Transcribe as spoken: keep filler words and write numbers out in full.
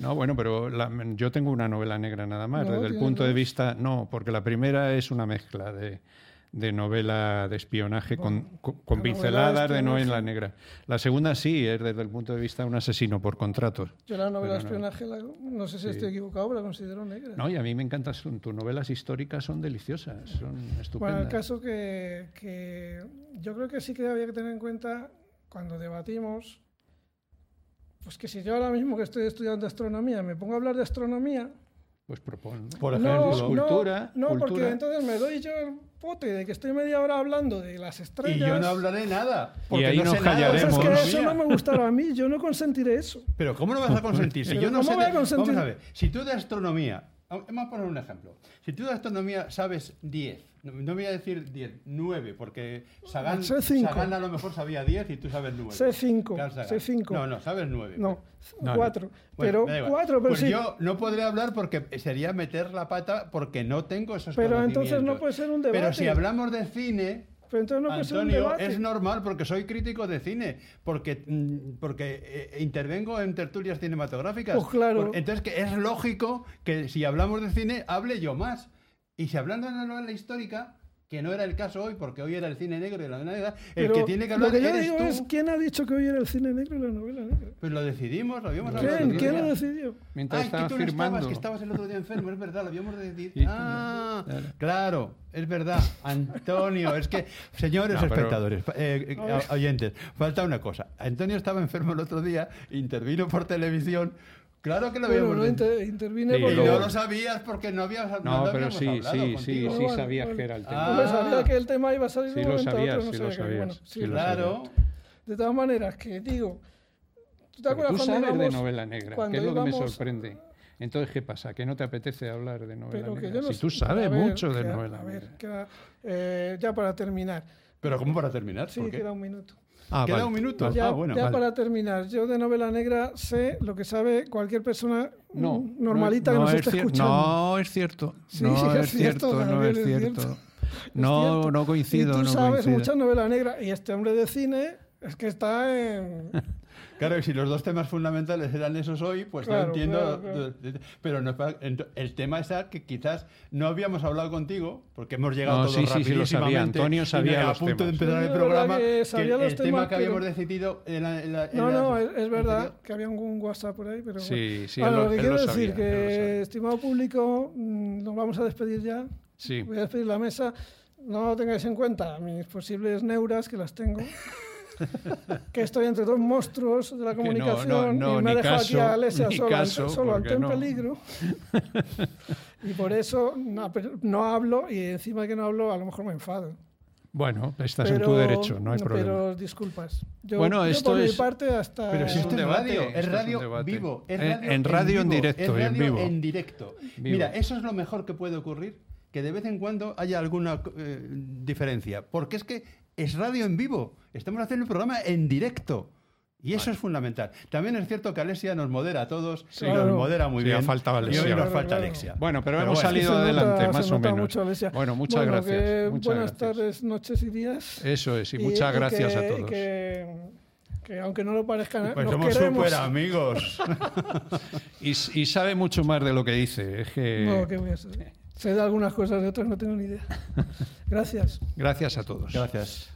No, bueno, pero la, yo tengo una novela negra nada más, No, desde el tiene punto de dos. vista... No, porque la primera es una mezcla de, de novela de espionaje Bueno, con, con, con la pinceladas novela de de novela espionaje. negra. La segunda sí, es desde el punto de vista de un asesino por contratos. Yo la novela de Pero no. espionaje, la- no sé si Sí. estoy equivocado, pero la considero negra. No, y a mí me encantan, son- tus novelas históricas son deliciosas, son Bueno, estupendas. el caso que, que yo creo que sí que había que tener en cuenta cuando debatimos, pues que si yo ahora mismo que estoy estudiando astronomía me pongo a hablar de astronomía, Pues propon. ¿no? Por no, ejemplo, no, cultura, no, porque cultura. entonces me doy yo el pote de que estoy media hora hablando de las estrellas. y yo no hablaré nada. Porque ahí no nos sé nada de Pues es que callaremos. eso no astronomía. me gustará a mí, yo no consentiré eso. Pero ¿cómo no vas a consentir? Si Pero yo no ¿cómo sé voy a de- consentir? Vamos a ver, si tú de astronomía, vamos a poner un ejemplo. Si tú de astronomía sabes diez, no, no voy a decir diez, nueve, porque Sagan, Sé cinco. Sagan a lo mejor sabía diez y tú sabes nueve. Sé cinco, Carl Sagan. sé cinco. No, no, sabes nueve. No, No, no. cuatro. Bueno, pero me da igual. cuatro, pero pues sí. yo no podré hablar porque sería meter la pata porque no tengo esos Pero entonces conocimientos. no puede ser un debate. Pero si hablamos de cine, Pero entonces no puede ser un Antonio, debate. es normal porque soy crítico de cine, porque, mm, porque eh, intervengo en tertulias cinematográficas. Pues claro. Por- Entonces que es lógico que si hablamos de cine hable yo más. Y si hablando de una novela histórica, que no era el caso hoy, porque hoy era el cine negro y la novela negra, el Pero que tiene que hablar lo que yo eres digo tú. es, ¿quién ha dicho que hoy era el cine negro y la novela negra? Pues lo decidimos, lo habíamos hablado el ¿Quién? otro ¿Quién día. lo decidió? Mientras Ay, que estaba tú no firmando. estabas, que estabas el otro día enfermo, es verdad, lo habíamos decidido. Sí. Ah, Claro. claro, es verdad. Antonio, es que, señores No, pero- espectadores, eh, eh, oyentes, falta una cosa. Antonio estaba enfermo el otro día, intervino por televisión. Claro que lo Bueno, habíamos no decidido. inter- intervine Sí, Y porque... no lo sabías porque no habías no No, lo pero habíamos sí, hablado sí, sí, contigo. sí Bueno, sabías bueno. que era el Ah. tema. Hombre, sabía que el tema iba a salir Sí de un lo momento a sabías, otro, no sí lo sabía que- sabías, bueno, sí sí, lo Claro. De todas maneras, que digo... ¿Tú te Pero acuerdas tú cuando sabes de íbamos- novela negra, cuando que es lo que me íbamos- sorprende. Entonces, ¿qué pasa? ¿Que no te apetece hablar de novela Pero que negra? yo no Si sé- tú sabes a ver, mucho de queda- novela A ver, negra. queda, eh, ya para terminar. Pero ¿cómo para terminar? Sí, ¿Por qué? queda un minuto. Ah, Queda vale, un minuto. vale. Ya, Ah, bueno, ya vale. para terminar, yo de novela negra sé lo que sabe cualquier persona No, mm, normalita no que nos es esté cier- escuchando. No, es cierto. Sí, no sí, es, es cierto, cierto, no Gabriel, es es cierto. cierto. No, Es cierto. no coincido, Y tú no sabes coincido. mucha novela negra y este hombre de cine es que está en... Claro, y si los dos temas fundamentales eran esos hoy, pues Claro, yo entiendo. claro, claro. Pero no, ent- el tema es que quizás no habíamos hablado contigo, porque hemos llegado No, todos sí, sí, sí, lo rapidísimamente, sabía. Antonio y sabía a los punto de temas. empezar Sí, el es programa, verdad que que sabía el, los el temas, tema que habíamos pero- decidido en la, en la- en No, la- no, es, es verdad anterior. que había un WhatsApp por ahí, pero Sí, bueno. sí, Bueno, él lo lo- que él quiero lo decir, sabía, él lo que sabía. estimado público, mm, nos vamos a despedir ya. Sí. Voy a despedir la mesa. No tengáis en cuenta mis posibles neuras, que las tengo. Que estoy entre dos monstruos de la Que no, comunicación no, no, y me ha ni dejado caso, aquí a Alesia ni solo, caso, ante, solo porque ante un no. peligro. Y por eso no, pero no hablo y encima de que no hablo a lo mejor me enfado. Bueno, estás pero, en tu derecho, no hay problema. Pero disculpas. Yo, Bueno, yo esto por es- mi parte hasta... Pero si Es esto un es debate, radio, esto es es un radio debate. vivo. Es En- radio en radio en vivo, directo es y en radio vivo. en directo. Vivo. Mira, eso es lo mejor que puede ocurrir, que de vez en cuando haya alguna eh, diferencia. Porque es que es radio en vivo. Estamos haciendo el programa en directo. Y eso es fundamental. También es cierto que Alexia nos modera a todos, y Claro. nos modera muy Sí, bien. ha faltado Y Alexia. hoy nos Claro, falta claro. Alexia. Bueno, pero hemos bueno, salido Se nota- adelante, se más o nota menos. mucho, Alesia. Bueno, muchas Bueno, gracias. que muchas buenas gracias. tardes, noches y días. Eso es, y muchas y gracias que- a y todos. que, que aunque no lo parezca, Pues nos somos queremos. súper amigos. Y, y sabe mucho más de lo que dice. Es que... No, ¿qué voy a saber? Sé de algunas cosas, de otras no tengo ni idea. Gracias. Gracias a todos. Gracias.